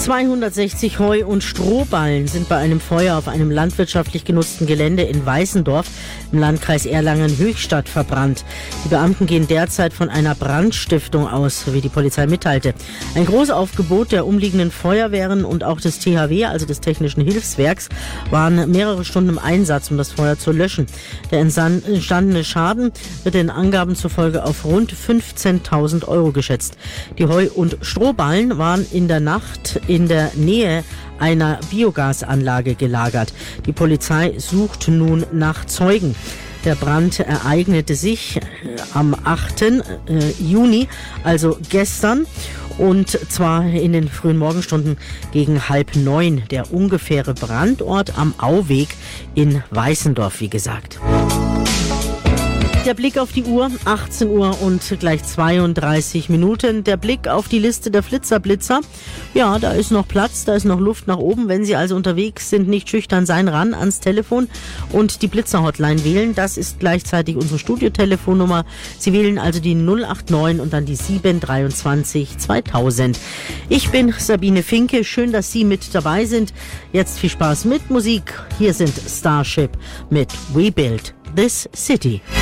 260 Heu- und Strohballen sind bei einem Feuer auf einem landwirtschaftlich genutzten Gelände in Weißendorf im Landkreis Erlangen-Höchstadt verbrannt. Die Beamten gehen derzeit von einer Brandstiftung aus, wie die Polizei mitteilte. Ein Großaufgebot der umliegenden Feuerwehren und auch des THW, also des Technischen Hilfswerks, waren mehrere Stunden im Einsatz, um das Feuer zu löschen. Der entstandene Schaden wird den Angaben zufolge auf rund 15.000 Euro geschätzt. Die Heu- und Strohballen waren in der Nacht in der Nähe einer Biogasanlage gelagert. Die Polizei sucht nun nach Zeugen. Der Brand ereignete sich am 8. Juni, also gestern, und zwar in den frühen Morgenstunden gegen 8:30. Der ungefähre Brandort am Auweg in Weißendorf, wie gesagt. Der Blick auf die Uhr, 18 Uhr und gleich 32 Minuten. Der Blick auf die Liste der Flitzerblitzer. Ja, da ist noch Platz, da ist noch Luft nach oben. Wenn Sie also unterwegs sind, nicht schüchtern sein, ran ans Telefon und die Blitzer-Hotline wählen. Das ist gleichzeitig unsere Studiotelefonnummer. Sie wählen also die 089 und dann die 723 2000. Ich bin Sabine Finke. Schön, dass Sie mit dabei sind. Jetzt viel Spaß mit Musik. Hier sind Starship mit We Build This City.